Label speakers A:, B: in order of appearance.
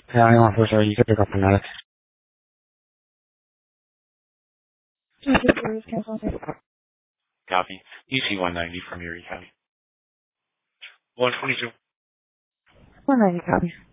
A: Hey, I'm on sorry, you could pick up from Alex. Copy. EC 190 from Erie County. 122.
B: 190 copy.